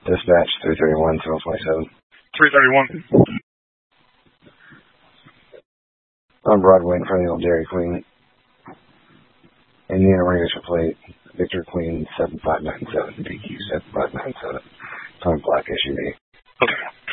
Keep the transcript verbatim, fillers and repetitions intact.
Dispatch three thirty-one, twelve twenty-seven. three thirty-one. On Broadway in front of the old Dairy Queen. Indiana registration plate, Victor Queen seven five nine seven, D Q seven five nine seven. It's on black S U V. Okay.